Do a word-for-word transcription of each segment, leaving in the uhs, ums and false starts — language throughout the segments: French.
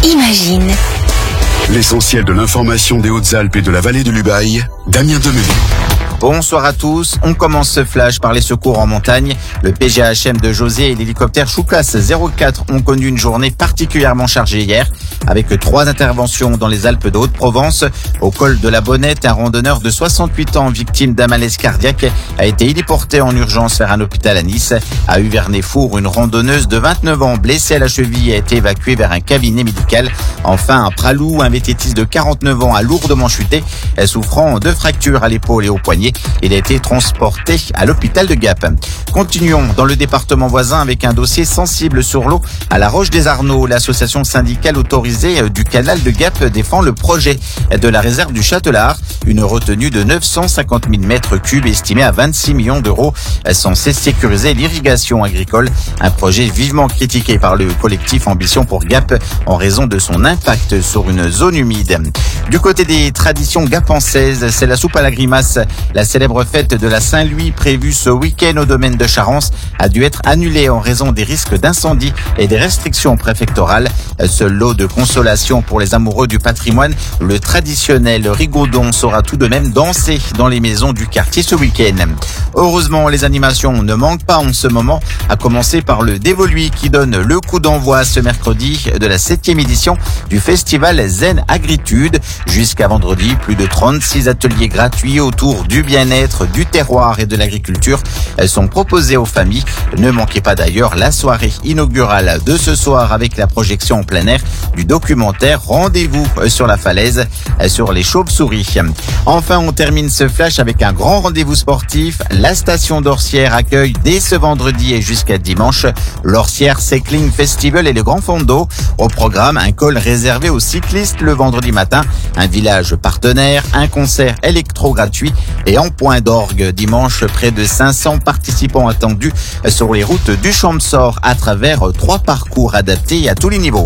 Imagine. L'essentiel de l'information des Hautes-Alpes et de la vallée de l'Ubaye, Damien Demenu. Bonsoir à tous. On commence ce flash par les secours en montagne. Le P G H M de José et l'hélicoptère Choucas zéro quatre ont connu une journée particulièrement chargée hier, avec trois interventions dans les Alpes de Haute-Provence. Au col de la Bonnette, un randonneur de soixante-huit ans, victime d'un malaise cardiaque, a été héliporté en urgence vers un hôpital à Nice. À Uvernay-Four, une randonneuse de vingt-neuf ans, blessée à la cheville, a été évacuée vers un cabinet médical. Enfin, à Pralou, un vététiste de quarante-neuf ans a lourdement chuté, souffrant de fractures à l'épaule et au poignet. Il a été transporté à l'hôpital de Gap. Continuons dans le département voisin avec un dossier sensible sur l'eau. À la Roche-des-Arnaud, l'association syndicale autorisée du canal de Gap défend le projet de la réserve du Châtelard, une retenue de neuf cent cinquante mille mètres cubes estimée à vingt-six millions d'euros, censée sécuriser l'irrigation agricole. Un projet vivement critiqué par le collectif Ambition pour Gap en raison de son impact sur une zone humide. Du côté des traditions gapençaises, c'est la soupe à la grimace. La célèbre fête de la Saint-Louis prévue ce week-end au domaine de Charence a dû être annulée en raison des risques d'incendie et des restrictions préfectorales. Seul lot de consolation pour les amoureux du patrimoine, le traditionnel rigaudon saura tout de même danser dans les maisons du quartier ce week-end. Heureusement, les animations ne manquent pas en ce moment, à commencer par le Dévoluy qui donne le coup d'envoi ce mercredi de la septième édition du festival Zen Agritude. Jusqu'à vendredi, plus de trente-six ateliers gratuits autour du bien-être, du terroir et de l'agriculture sont proposés aux familles. Ne manquez pas d'ailleurs la soirée inaugurale de ce soir avec la projection en plein air du documentaire Rendez-vous sur la falaise sur les chauves-souris. Enfin, on termine ce flash avec un grand rendez-vous sportif. La station d'Orsières accueille dès ce vendredi et jusqu'à dimanche l'Orsières Cycling Festival et le Grand Fondo. Au programme, un col réservé aux cyclistes le vendredi matin, un village partenaire, un concert électro gratuit et en point d'orgue dimanche, près de cinq cents participants attendus sur les routes du Champsaur à travers trois parcours adaptés à tous les niveaux.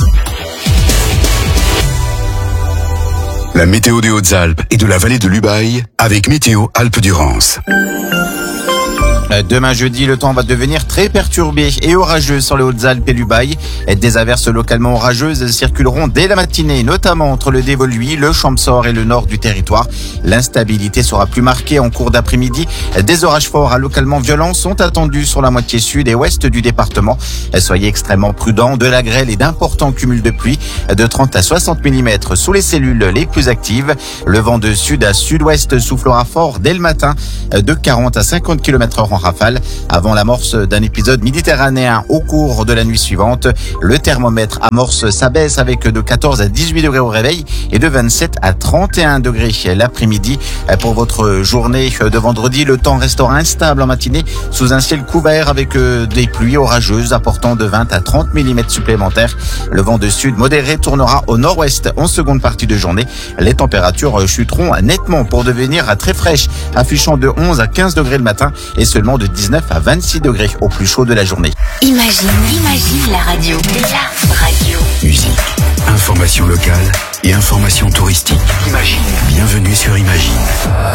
La météo des Hautes-Alpes et de la vallée de l'Ubaye avec Météo Alpes-Durance. Demain jeudi, le temps va devenir très perturbé et orageux sur les Hautes-Alpes et l'Ubaye. Des averses localement orageuses circuleront dès la matinée, notamment entre le Dévoluy, le Champsaur et le nord du territoire. L'instabilité sera plus marquée en cours d'après-midi. Des orages forts à localement violents sont attendus sur la moitié sud et ouest du département. Soyez extrêmement prudents, de la grêle et d'importants cumuls de pluie de trente à soixante millimètres sous les cellules les plus actives. Le vent de sud à sud-ouest soufflera fort dès le matin de quarante à cinquante kilomètres heure en rafale avant l'amorce d'un épisode méditerranéen au cours de la nuit suivante. Le thermomètre amorce sa baisse avec de quatorze à dix-huit degrés au réveil et de vingt-sept à trente et un degrés l'après-midi. Pour votre journée de vendredi, le temps restera instable en matinée sous un ciel couvert avec des pluies orageuses apportant de vingt à trente millimètres supplémentaires. Le vent de sud modéré tournera au nord-ouest en seconde partie de journée. Les températures chuteront nettement pour devenir très fraîches, affichant de onze à quinze degrés le matin et seulement de dix-neuf à vingt-six degrés au plus chaud de la journée. Imagine, imagine la radio. La radio. Musique, information locale et information touristique. Imagine. Bienvenue sur Imagine.